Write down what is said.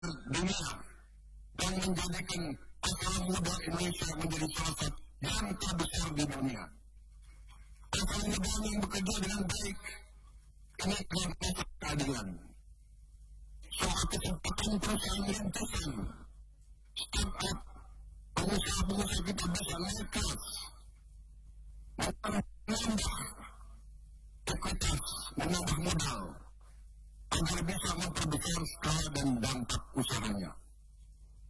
dunia dan menjadikan usaha muda Indonesia menjadi salah satu yang terbesar di dunia. Usaha muda yang bekerja dengan baik ini adalah keadilan. Soal kesempatan perusahaan rintisan, startup, pengusaha-pengusaha kita bisa naik kelas, menambah ekuitas, menambah modal, agar bisa memperbesar skala dan dampak usahanya.